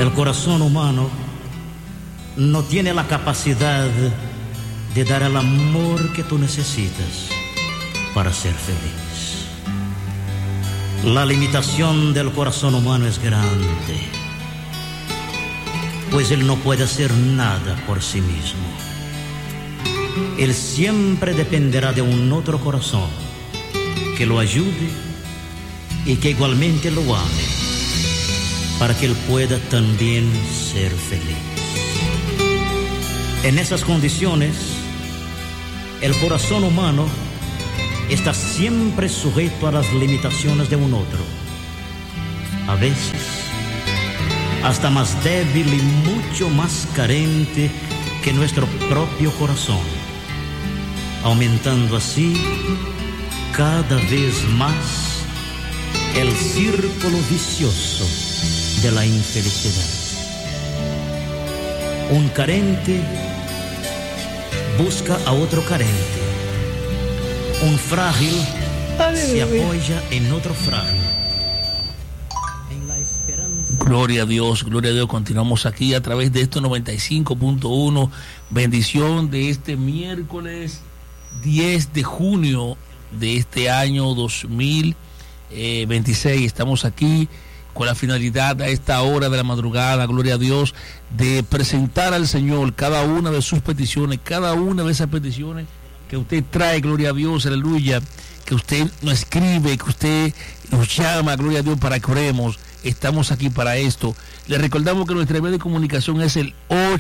El corazón humano no tiene la capacidad de dar el amor que tú necesitas para ser feliz. La limitación del corazón humano es grande, pues él no puede hacer nada por sí mismo. Él siempre dependerá de un otro corazón que lo ayude y que igualmente lo ame, para que él pueda también ser feliz. En esas condiciones, el corazón humano está siempre sujeto a las limitaciones de un otro, a veces hasta más débil y mucho más carente que nuestro propio corazón, aumentando así cada vez más el círculo vicioso de la infelicidad. Un carente busca a otro carente. Un frágil se apoya en otro frágil. En la esperanza. Gloria a Dios, continuamos aquí a través de esto 95.1. Bendición de este miércoles 10 de junio de este año 2026. Estamos aquí con la finalidad a esta hora de la madrugada, gloria a Dios, de presentar al Señor cada una de sus peticiones, cada una de esas peticiones que usted trae, gloria a Dios, aleluya, que usted nos escribe, que usted nos llama, gloria a Dios, para que oremos. Estamos aquí para esto. Le recordamos que nuestra vía de comunicación es el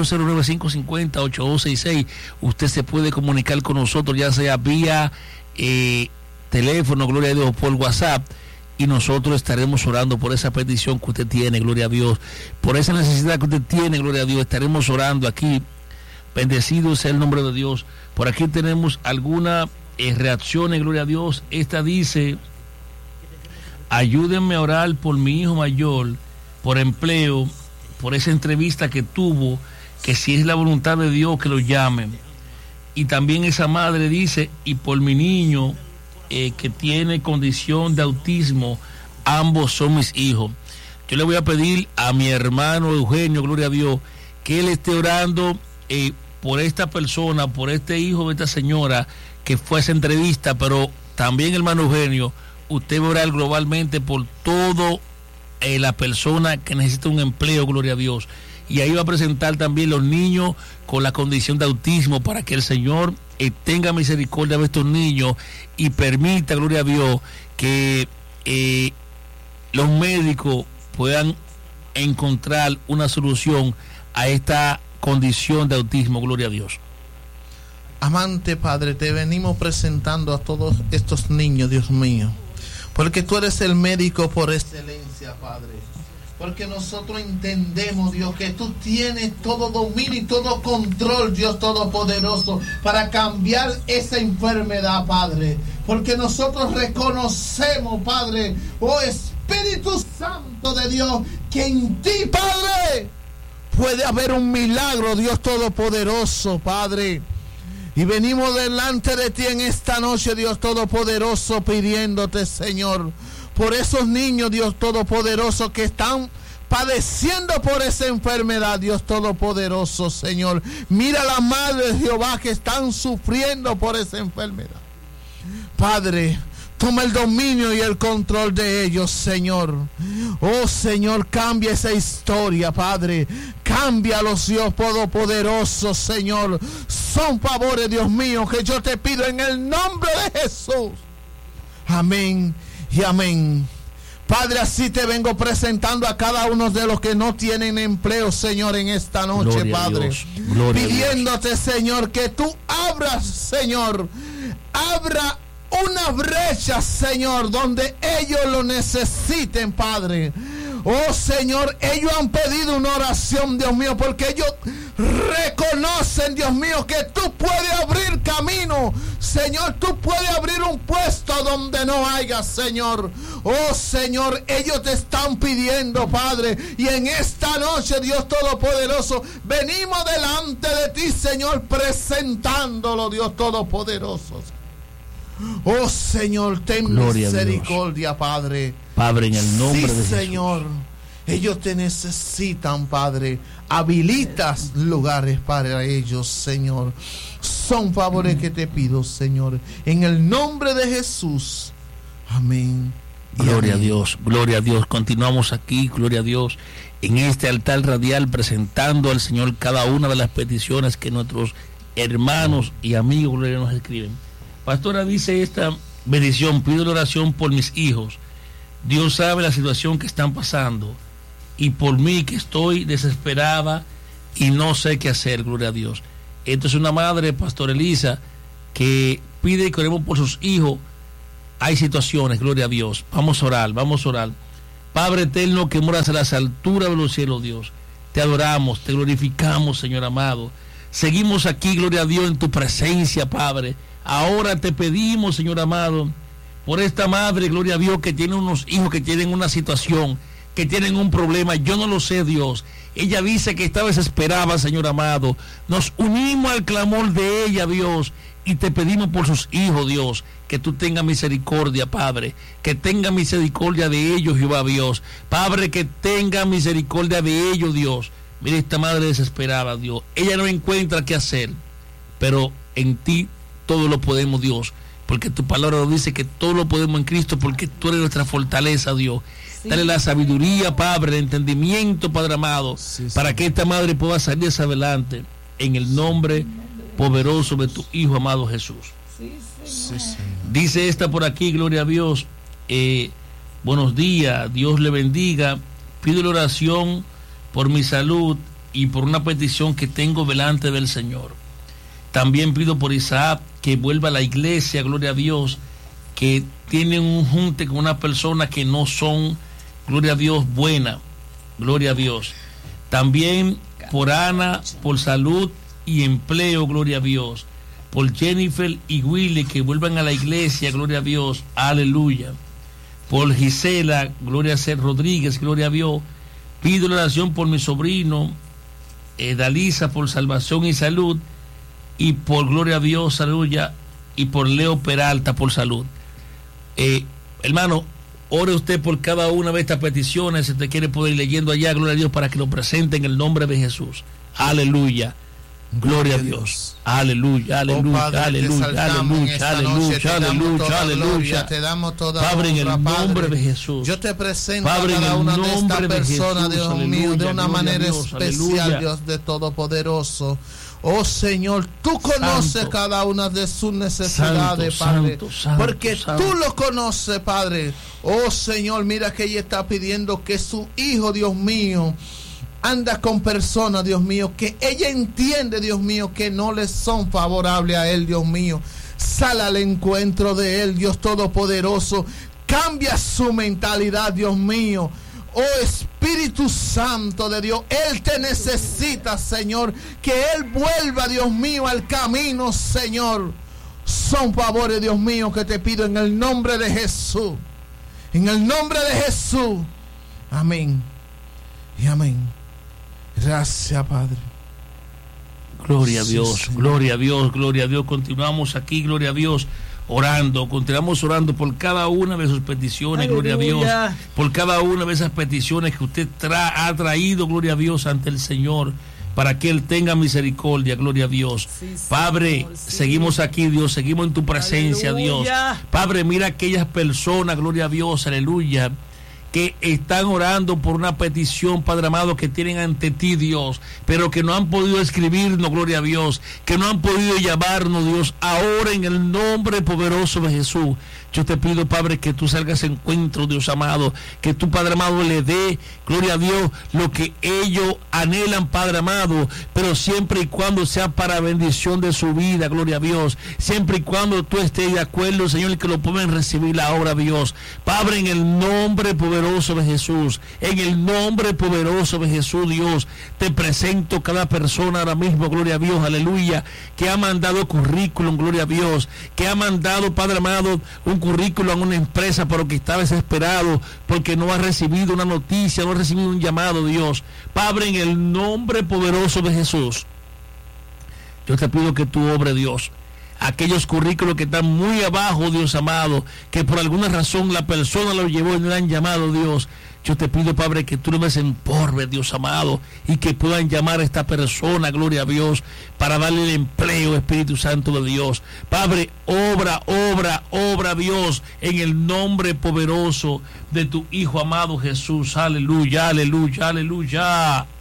809-550-8266. Usted se puede comunicar con nosotros, ya sea vía teléfono, gloria a Dios, por WhatsApp, y nosotros estaremos orando por esa petición que usted tiene, gloria a Dios, por esa necesidad que usted tiene, gloria a Dios. Estaremos orando aquí. Bendecido sea el nombre de Dios. Por aquí tenemos algunas reacciones, gloria a Dios. Esta dice: ayúdenme a orar por mi hijo mayor, por empleo, por esa entrevista que tuvo, que si es la voluntad de Dios que lo llamen. Y también esa madre dice: y por mi niño que tiene condición de autismo, ambos son mis hijos. Yo le voy a pedir a mi hermano Eugenio, gloria a Dios, que él esté orando por esta persona, por este hijo de esta señora que fue a esa entrevista, pero también, hermano Eugenio, usted va a orar globalmente por todo la persona que necesita un empleo, gloria a Dios. Y ahí va a presentar también los niños con la condición de autismo, para que el Señor tenga misericordia de estos niños y permita, gloria a Dios, que los médicos puedan encontrar una solución a esta condición de autismo, gloria a Dios. Amante Padre, te venimos presentando a todos estos niños, Dios mío, porque tú eres el médico por excelencia, Padre. Porque nosotros entendemos, Dios, que tú tienes todo dominio y todo control, Dios Todopoderoso, para cambiar esa enfermedad, Padre. Porque nosotros reconocemos, Padre, oh Espíritu Santo de Dios, que en ti, Padre, puede haber un milagro, Dios Todopoderoso, Padre. Y venimos delante de ti en esta noche, Dios Todopoderoso, pidiéndote, Señor, por esos niños, Dios Todopoderoso, que están padeciendo por esa enfermedad, Dios Todopoderoso, Señor. Mira las madres de Jehová que están sufriendo por esa enfermedad. Padre, toma el dominio y el control de ellos, Señor. Oh, Señor, cambia esa historia, Padre. Cámbialos, Dios Todopoderoso, Señor. Son favores, Dios mío, que yo te pido en el nombre de Jesús. Amén y amén. Padre, así te vengo presentando a cada uno de los que no tienen empleo, Señor, en esta noche, gloria Padre. Pidiéndote, Señor, que tú abras, Señor, abra una brecha, Señor, donde ellos lo necesiten, Padre. Oh, Señor, ellos han pedido una oración, Dios mío, porque ellos reconocen, Dios mío, que tú puedes abrir camino. Señor, tú puedes abrir un puesto donde no haya, Señor. Oh, Señor, ellos te están pidiendo, Padre. Y en esta noche, Dios Todopoderoso, venimos delante de ti, Señor, presentándolo, Dios Todopoderoso. Oh, Señor, ten gloria misericordia, Padre. Padre, en el nombre de Jesús. Señor. Ellos te necesitan, Padre. Habilitas lugares para ellos, Señor. Son favores que te pido, Señor. En el nombre de Jesús. Amén. Gloria a Dios, gloria a Dios. Continuamos aquí, gloria a Dios, en este altar radial, presentando al Señor cada una de las peticiones que nuestros hermanos y amigos, gloria, nos escriben. Pastora, dice esta bendición: pido la oración por mis hijos. Dios sabe la situación que están pasando, y por mí, que estoy desesperada y no sé qué hacer, gloria a Dios. Esto es una madre, Pastor Elisa, que pide que oremos por sus hijos. Hay situaciones, gloria a Dios. Vamos a orar, vamos a orar. Padre eterno, que moras a las alturas de los cielos, Dios, te adoramos, te glorificamos, Señor amado. Seguimos aquí, gloria a Dios, en tu presencia, Padre. Ahora te pedimos, Señor amado, por esta madre, gloria a Dios, que tiene unos hijos que tienen una situación, que tienen un problema. Yo no lo sé, Dios. Ella dice que está desesperada, Señor amado. Nos unimos al clamor de ella, Dios, y te pedimos por sus hijos, Dios, que tú tengas misericordia, Padre, que tenga misericordia de ellos, Jehová Dios. Padre, que tenga misericordia de ellos, Dios. Mira esta madre desesperada, Dios. Ella no encuentra qué hacer, pero en ti todo lo podemos, Dios, porque tu palabra nos dice que todo lo podemos en Cristo, porque tú eres nuestra fortaleza, Dios. Sí. Dale la sabiduría, Padre, el entendimiento, Padre amado, para que esta madre pueda salir hacia adelante, en el nombre poderoso de tu Hijo amado Jesús. Sí, dice esta por aquí, gloria a Dios. Buenos días, Dios le bendiga. Pido la oración por mi salud y por una petición que tengo delante del Señor. También pido por Isaac, que vuelva a la iglesia, gloria a Dios, que tienen un junte con una persona que no son, gloria a Dios, buena, gloria a Dios. También por Ana, por salud y empleo, gloria a Dios. Por Jennifer y Willy, que vuelvan a la iglesia, gloria a Dios, aleluya. Por Gisela, gloria a ser Rodríguez, gloria a Dios. Pido la oración por mi sobrino Dalisa, por salvación y salud, y por, gloria a Dios, aleluya, y por Leo Peralta, por salud. Hermano, ore usted por cada una de estas peticiones. Si usted quiere poder ir leyendo allá, gloria a Dios, para que lo presente en el nombre de Jesús, aleluya. Gloria a Dios. Aleluya, aleluya, Padre, aleluya, aleluya, aleluya, aleluya, aleluya. Te damos toda Padre, en el honra, nombre Padre. de Jesús. Yo te presento Padre, a cada una de estas personas, Dios aleluya, mío, de una gloria manera a Dios, especial, aleluya. Dios de Todopoderoso. Oh Señor, tú conoces Santo, cada una de sus necesidades, Santo, Padre, Santo, Santo, porque Santo. tú lo conoces, Padre. Oh Señor, mira que ella está pidiendo que su hijo, Dios mío, anda con personas, Dios mío, que ella entiende, Dios mío, que no le son favorables a él, Dios mío. Sal al encuentro de él, Dios Todopoderoso. Cambia su mentalidad, Dios mío. Oh Espíritu Santo de Dios, Él te necesita, Señor. Que Él vuelva, Dios mío, al camino, Señor. Son favores, Dios mío, que te pido en el nombre de Jesús. En el nombre de Jesús. Amén. Y amén. Gracias, Padre. Gloria a Dios, Sí, gloria a Dios, gloria a Dios. Continuamos aquí, gloria a Dios, orando. Continuamos orando por cada una de sus peticiones, Aleluya. gloria a Dios. Por cada una de esas peticiones que usted ha traído, gloria a Dios, ante el Señor, para que Él tenga misericordia, gloria a Dios. Sí, Señor, Padre, sí. seguimos aquí, Dios, seguimos en tu presencia, Aleluya. Dios. Padre, mira aquellas personas, gloria a Dios, aleluya, que están orando por una petición, Padre amado, que tienen ante ti, Dios, pero que no han podido escribirnos, gloria a Dios, que no han podido llamarnos, Dios. Ahora, en el nombre poderoso de Jesús, yo te pido, Padre, que tú salgas a encuentro, Dios amado, que tú, Padre amado, le dé, gloria a Dios, lo que ellos anhelan, Padre amado, pero siempre y cuando sea para bendición de su vida, gloria a Dios, siempre y cuando tú estés de acuerdo, Señor, que lo puedan recibir ahora, Dios. Padre, en el nombre poderoso de Jesús, en el nombre poderoso de Jesús, Dios, te presento cada persona ahora mismo, gloria a Dios, aleluya, que ha mandado currículum, gloria a Dios, que ha mandado, Padre amado, un currículum a una empresa, pero que está desesperado porque no ha recibido una noticia, no ha recibido un llamado, Dios. Padre, en el nombre poderoso de Jesús, yo te pido que tú obres, Dios, aquellos currículos que están muy abajo, Dios amado, que por alguna razón la persona lo llevó y no le han llamado, Dios. Yo te pido, Padre, que tú lo des en porve, Dios amado, y que puedan llamar a esta persona, gloria a Dios, para darle el empleo, Espíritu Santo de Dios. Padre, obra, Dios, en el nombre poderoso de tu Hijo amado Jesús. Aleluya, aleluya, aleluya.